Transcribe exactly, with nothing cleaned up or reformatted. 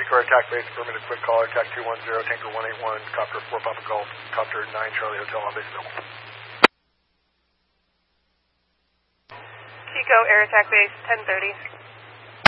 to our attack base, affirmative, quick caller, attack two one zero, Tanker one eight one, copter four Papa Golf, copter nine Charlie Hotel on base bill. Chico, air attack base, ten thirty.